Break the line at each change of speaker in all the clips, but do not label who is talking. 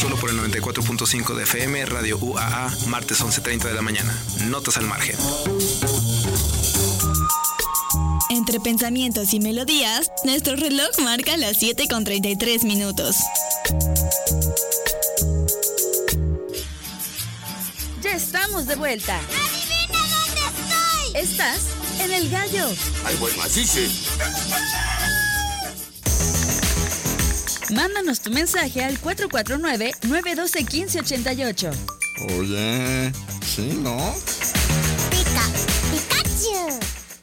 solo por el 94.5 de FM, Radio UAA, martes 11:30 de la mañana. Notas al margen.
Entre pensamientos y melodías, nuestro reloj marca las 7:33.
Ya estamos de vuelta.
¡Adivina dónde estoy!
Estás en El Gallo.
¡Ay, buen macizo!
Mándanos tu mensaje al 449-912-1588.
Oye, ¿sí, no?
¡Pikachu!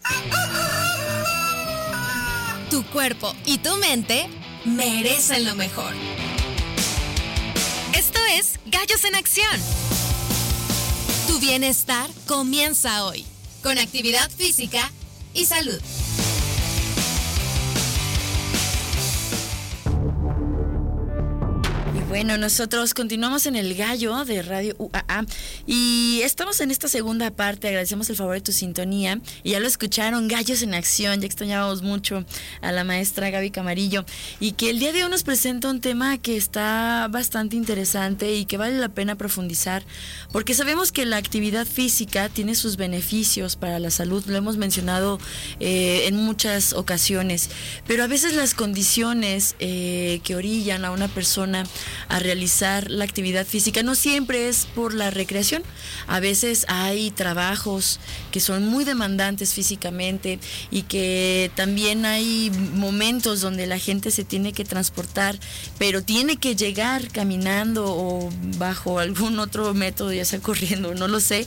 Tu cuerpo y tu mente merecen lo mejor. Esto es Gallos en Acción. Tu bienestar comienza hoy, con actividad física y salud.
Bueno, nosotros continuamos en El Gallo de Radio UAA y estamos en esta segunda parte. Agradecemos el favor de tu sintonía y ya lo escucharon, Gallos en Acción. Ya extrañábamos mucho a la maestra Gaby Camarillo y que el día de hoy nos presenta un tema que está bastante interesante y que vale la pena profundizar, porque sabemos que la actividad física tiene sus beneficios para la salud. Lo hemos mencionado en muchas ocasiones, pero a veces las condiciones que orillan a una persona a realizar la actividad física no siempre es por la recreación. A veces hay trabajos que son muy demandantes físicamente y que también hay momentos donde la gente se tiene que transportar, pero tiene que llegar caminando o bajo algún otro método, ya sea corriendo, no lo sé,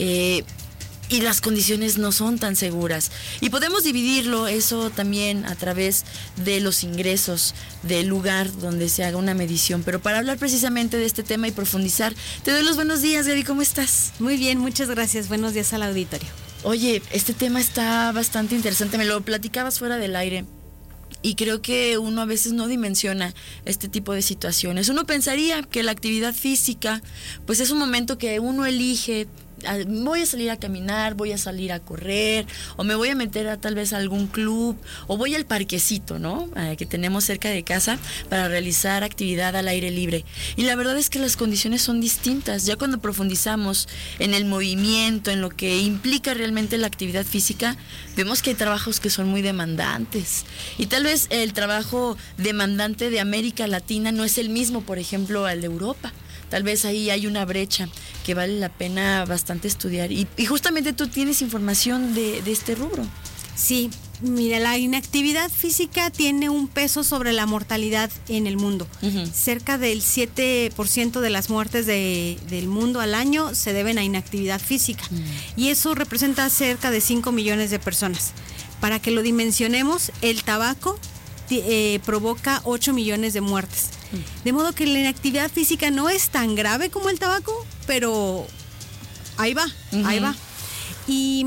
y las condiciones no son tan seguras. Y podemos dividirlo eso también a través de los ingresos del lugar donde se haga una medición. Pero para hablar precisamente de este tema y profundizar, te doy los buenos días, Gaby, ¿cómo estás?
Muy bien, muchas gracias. Buenos días al auditorio.
Oye, este tema está bastante interesante, me lo platicabas fuera del aire. Y creo que uno a veces no dimensiona este tipo de situaciones. Uno pensaría que la actividad física, pues es un momento que uno elige. Voy a salir a caminar, voy a salir a correr, o me voy a meter a tal vez a algún club, o voy al parquecito, ¿no? Que tenemos cerca de casa para realizar actividad al aire libre. Y la verdad es que las condiciones son distintas. Ya cuando profundizamos en el movimiento, en lo que implica realmente la actividad física, vemos que hay trabajos que son muy demandantes. Y tal vez el trabajo demandante de América Latina no es el mismo, por ejemplo, al de Europa. Tal vez ahí hay una brecha que vale la pena bastante estudiar. Y justamente tú tienes información de este rubro.
Sí, mira, la inactividad física tiene un peso sobre la mortalidad en el mundo. Uh-huh. Cerca del 7% de las muertes del mundo al año se deben a inactividad física. Uh-huh. Y eso representa cerca de 5 millones de personas. Para que lo dimensionemos, el tabaco provoca 8 millones de muertes. De modo que la inactividad física no es tan grave como el tabaco, pero ahí va, uh-huh. Ahí va. Y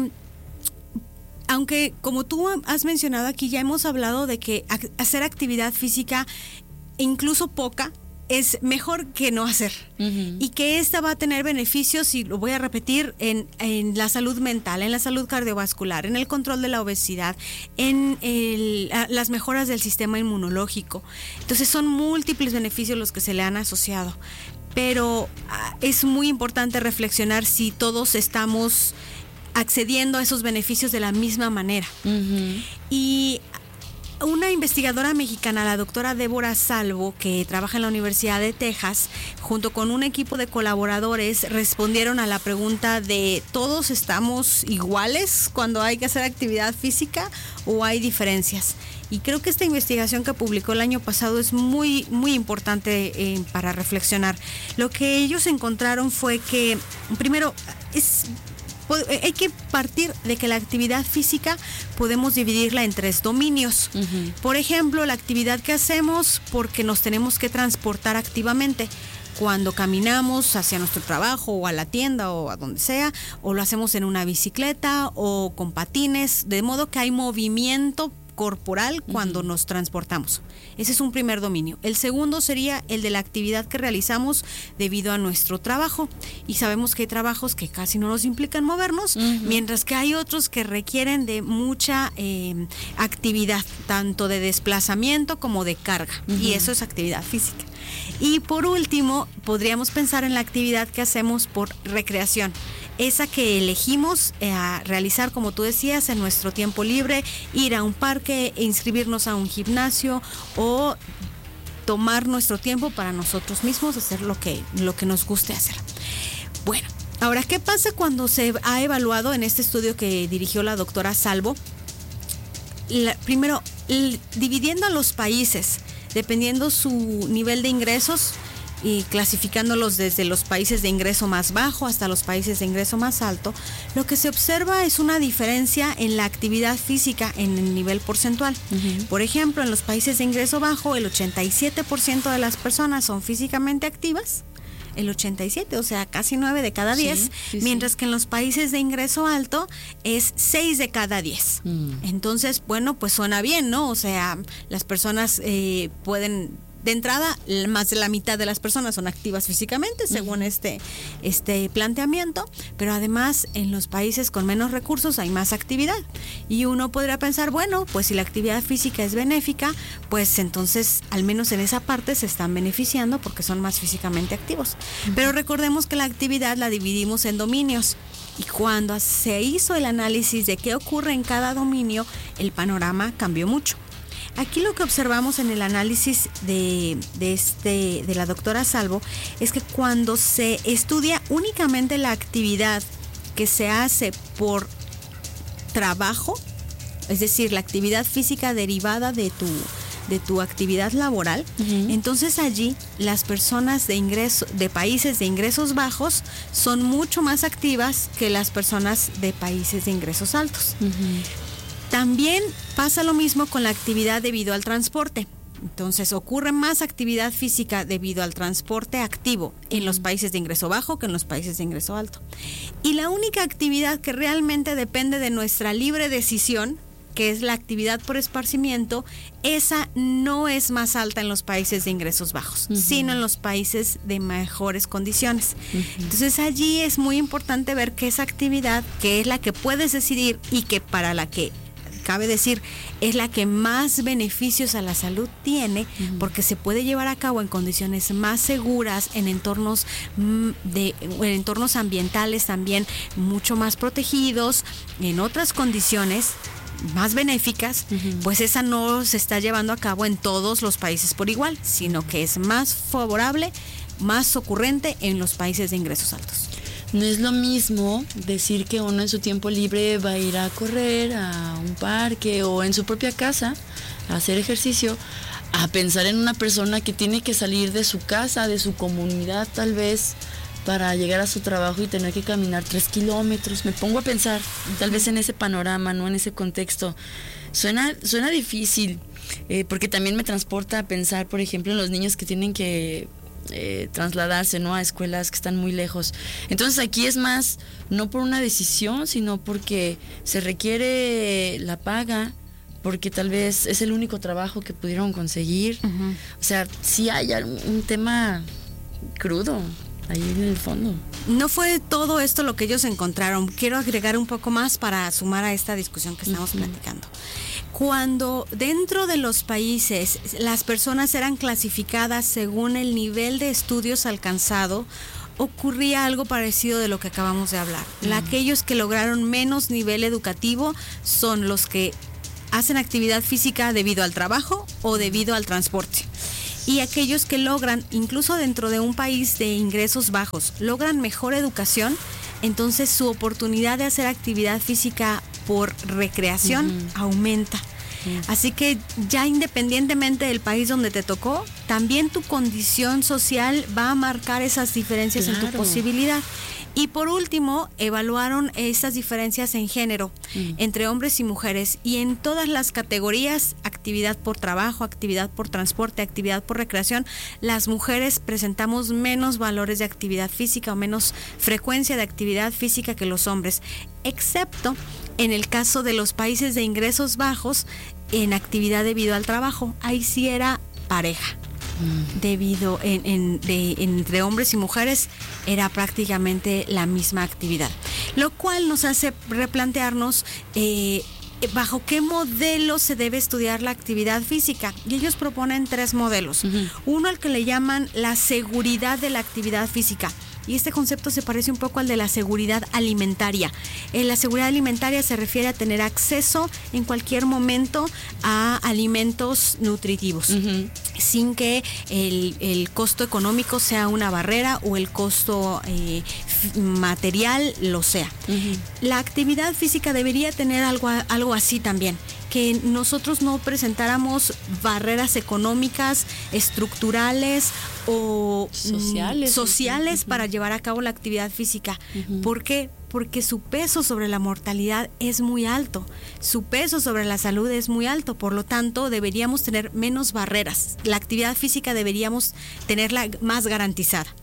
aunque, como tú has mencionado aquí, ya hemos hablado de que hacer actividad física, incluso poca, es mejor que no hacer. Uh-huh. Y que esta va a tener beneficios, y lo voy a repetir, en la salud mental, en la salud cardiovascular, en el control de la obesidad, en las mejoras del sistema inmunológico. Entonces son múltiples beneficios los que se le han asociado. Pero es muy importante reflexionar si todos estamos accediendo a esos beneficios de la misma manera. Uh-huh. Y una investigadora mexicana, la doctora Débora Salvo, que trabaja en la Universidad de Texas, junto con un equipo de colaboradores, respondieron a la pregunta de ¿todos estamos iguales cuando hay que hacer actividad física o hay diferencias? Y creo que esta investigación que publicó el año pasado es muy, muy importante para reflexionar. Lo que ellos encontraron fue que, primero, hay que partir de que la actividad física podemos dividirla en 3 dominios. Uh-huh. Por ejemplo, la actividad que hacemos porque nos tenemos que transportar activamente. Cuando caminamos hacia nuestro trabajo o a la tienda o a donde sea, o lo hacemos en una bicicleta o con patines, de modo que hay movimiento corporal cuando uh-huh. nos transportamos. Ese es un primer dominio. El segundo sería el de la actividad que realizamos debido a nuestro trabajo. Y sabemos que hay trabajos que casi no nos implican movernos, uh-huh. mientras que hay otros que requieren de mucha actividad, tanto de desplazamiento como de carga. Uh-huh. Y eso es actividad física. Y por último, podríamos pensar en la actividad que hacemos por recreación. Esa que elegimos realizar, como tú decías, en nuestro tiempo libre, ir a un parque, inscribirnos a un gimnasio o tomar nuestro tiempo para nosotros mismos, hacer lo que nos guste hacer. Bueno, ahora, ¿qué pasa cuando se ha evaluado en este estudio que dirigió la doctora Salvo? Primero, dividiendo a los países, dependiendo su nivel de ingresos y clasificándolos desde los países de ingreso más bajo hasta los países de ingreso más alto, lo que se observa es una diferencia en la actividad física en el nivel porcentual. Uh-huh. Por ejemplo, en los países de ingreso bajo, el 87% de las personas son físicamente activas. El 87, o sea, casi 9 de cada 10, mientras que en los países de ingreso alto es 6 de cada 10. Entonces, bueno, pues suena bien, ¿no? O sea, las personas pueden... De entrada, más de la mitad de las personas son activas físicamente, según este planteamiento, pero además en los países con menos recursos hay más actividad. Y uno podría pensar, bueno, pues si la actividad física es benéfica, pues entonces al menos en esa parte se están beneficiando porque son más físicamente activos. Pero recordemos que la actividad la dividimos en dominios. Y cuando se hizo el análisis de qué ocurre en cada dominio, el panorama cambió mucho. Aquí lo que observamos en el análisis de la doctora Salvo es que cuando se estudia únicamente la actividad que se hace por trabajo, es decir, la actividad física derivada de tu actividad laboral, entonces allí las personas de países de ingresos bajos son mucho más activas que las personas de países de ingresos altos. También pasa lo mismo con la actividad debido al transporte. Entonces ocurre más actividad física debido al transporte activo en los países de ingreso bajo que en los países de ingreso alto. Y la única actividad que realmente depende de nuestra libre decisión, que es la actividad por esparcimiento, esa no es más alta en los países de ingresos bajos, sino en los países de mejores condiciones. Entonces allí es muy importante ver que esa actividad, que es la que puedes decidir y que para la que cabe decir, es la que más beneficios a la salud tiene, porque se puede llevar a cabo en condiciones más seguras, en entornos ambientales también mucho más protegidos, en otras condiciones más benéficas, pues esa no se está llevando a cabo en todos los países por igual, sino que es más favorable, más ocurrente en los países de ingresos altos.
No es lo mismo decir que uno en su tiempo libre va a ir a correr a un parque o en su propia casa a hacer ejercicio, a pensar en una persona que tiene que salir de su casa, de su comunidad tal vez, para llegar a su trabajo y tener que caminar 3 kilómetros. Me pongo a pensar tal vez en ese panorama, no en ese contexto. Suena difícil, porque también me transporta a pensar, por ejemplo, en los niños que tienen que trasladarse, ¿no?, a escuelas que están muy lejos. Entonces aquí es más, no por una decisión, sino porque se requiere la paga, porque tal vez es el único trabajo que pudieron conseguir. O sea, sí hay un tema crudo ahí en el fondo.
No fue todo esto lo que ellos encontraron. Quiero agregar un poco más para sumar a esta discusión que estamos platicando. Cuando dentro de los países las personas eran clasificadas según el nivel de estudios alcanzado, ocurría algo parecido de lo que acabamos de hablar. Aquellos que lograron menos nivel educativo son los que hacen actividad física debido al trabajo o debido al transporte. Y aquellos que logran, incluso dentro de un país de ingresos bajos, logran mejor educación, entonces su oportunidad de hacer actividad física por recreación aumenta. Así que ya independientemente del país donde te tocó, también tu condición social va a marcar esas diferencias en tu posibilidad. Y por último, evaluaron estas diferencias en género, entre hombres y mujeres, y en todas las categorías: actividad por trabajo, actividad por transporte, actividad por recreación. Las mujeres presentamos menos valores de actividad física o menos frecuencia de actividad física que los hombres, excepto en el caso de los países de ingresos bajos, en actividad debido al trabajo. Ahí sí era pareja. Debido entre hombres y mujeres era prácticamente la misma actividad, lo cual nos hace replantearnos ¿bajo qué modelo se debe estudiar la actividad física? Y ellos proponen 3 modelos. Uno, al que le llaman la seguridad de la actividad física. Y este concepto se parece un poco al de la seguridad alimentaria. La seguridad alimentaria se refiere a tener acceso en cualquier momento a alimentos nutritivos, sin que el costo económico sea una barrera o el costo material lo sea. La actividad física debería tener algo así también, que nosotros no presentáramos barreras económicas, estructurales o sociales para llevar a cabo la actividad física. ¿Por qué? Porque su peso sobre la mortalidad es muy alto, su peso sobre la salud es muy alto, por lo tanto deberíamos tener menos barreras. La actividad física deberíamos tenerla más garantizada.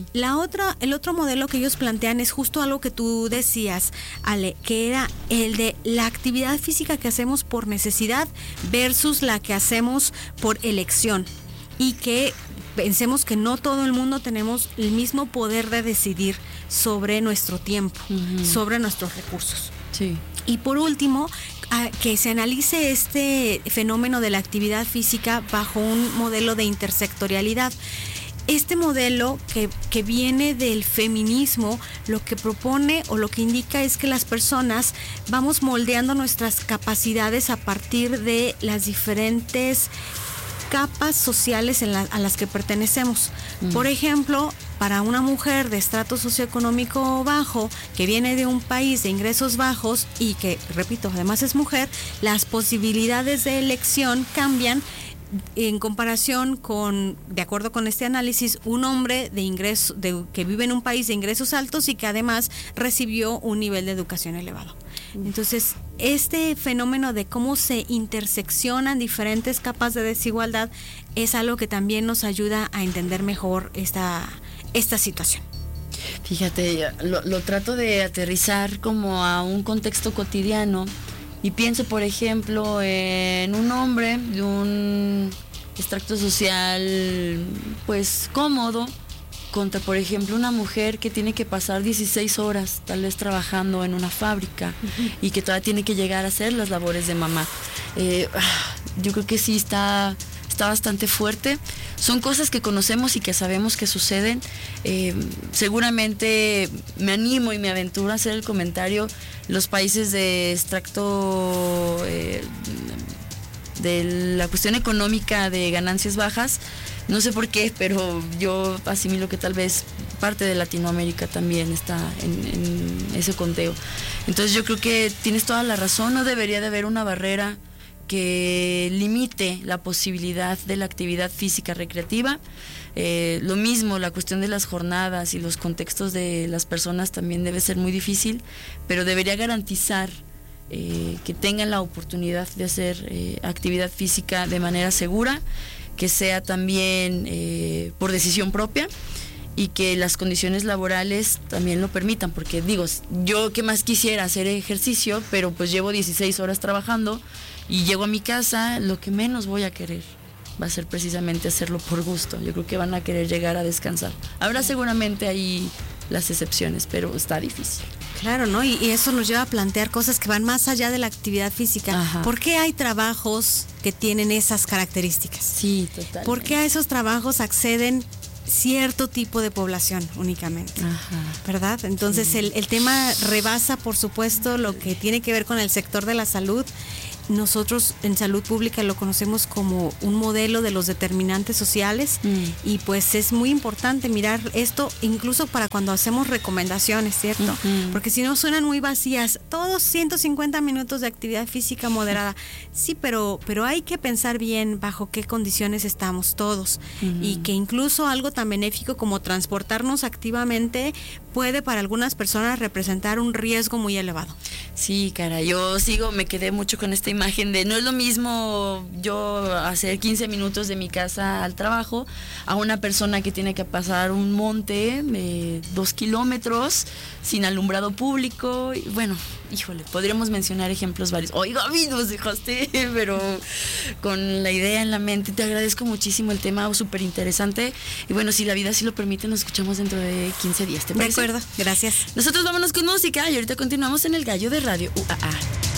El otro modelo que ellos plantean es justo algo que tú decías, Ale, que era el de la actividad física que hacemos por necesidad versus la que hacemos por elección, y que pensemos que no todo el mundo tenemos el mismo poder de decidir sobre nuestro tiempo, sobre nuestros recursos.
Sí.
Y por último, que se analice este fenómeno de la actividad física bajo un modelo de intersectorialidad. Este modelo que viene del feminismo, lo que propone o lo que indica es que las personas vamos moldeando nuestras capacidades a partir de las diferentes capas sociales a las que pertenecemos. Por ejemplo, para una mujer de estrato socioeconómico bajo, que viene de un país de ingresos bajos y que, repito, además es mujer, las posibilidades de elección cambian en comparación con, de acuerdo con este análisis, un hombre que vive en un país de ingresos altos y que además recibió un nivel de educación elevado. Entonces, este fenómeno de cómo se interseccionan diferentes capas de desigualdad es algo que también nos ayuda a entender mejor esta situación.
Fíjate, lo trato de aterrizar como a un contexto cotidiano y pienso, por ejemplo, en un hombre de un extracto social pues cómodo contra, por ejemplo, una mujer que tiene que pasar 16 horas tal vez trabajando en una fábrica y que todavía tiene que llegar a hacer las labores de mamá. Yo creo que sí está bastante fuerte. Son cosas que conocemos y que sabemos que suceden. Seguramente me animo y me aventuro a hacer el comentario. Los países de extracto de la cuestión económica de ganancias bajas, no sé por qué, pero yo asimilo que tal vez parte de Latinoamérica también está en ese conteo. Entonces yo creo que tienes toda la razón, no debería de haber una barrera que limite la posibilidad de la actividad física recreativa. Lo mismo, la cuestión de las jornadas y los contextos de las personas también debe ser muy difícil, pero debería garantizar que tengan la oportunidad de hacer actividad física de manera segura, que sea también por decisión propia y que las condiciones laborales también lo permitan, porque digo, yo qué más quisiera hacer ejercicio, pero pues llevo 16 horas trabajando y llego a mi casa, lo que menos voy a querer va a ser precisamente hacerlo por gusto. Yo creo que van a querer llegar a descansar. Habrá seguramente ahí las excepciones, pero está difícil.
Claro, ¿no? Y eso nos lleva a plantear cosas que van más allá de la actividad física.
Ajá.
¿Por qué hay trabajos que tienen esas características?
Sí, totalmente.
¿Por qué a esos trabajos acceden cierto tipo de población únicamente?
Ajá.
¿Verdad? Entonces el tema rebasa, por supuesto, lo que tiene que ver con el sector de la salud. Nosotros en salud pública lo conocemos como un modelo de los determinantes sociales y pues es muy importante mirar esto incluso para cuando hacemos recomendaciones, ¿cierto? Porque si no suenan muy vacías, todos 150 minutos de actividad física moderada. Sí, pero hay que pensar bien bajo qué condiciones estamos todos y que incluso algo tan benéfico como transportarnos activamente puede para algunas personas representar un riesgo muy elevado.
Sí, cara, me quedé mucho con esta imagen de no es lo mismo yo hacer 15 minutos de mi casa al trabajo a una persona que tiene que pasar un monte de 2 kilómetros sin alumbrado público. Y bueno, híjole, podríamos mencionar ejemplos varios. Oiga, Gaby, nos dejaste, pero con la idea en la mente. Te agradezco muchísimo el tema, súper interesante. Y bueno, si la vida sí lo permite, nos escuchamos dentro de 15 días, ¿te parece?
De acuerdo, gracias.
Nosotros vámonos con música y ahorita continuamos en El Gallo de Radio UAA.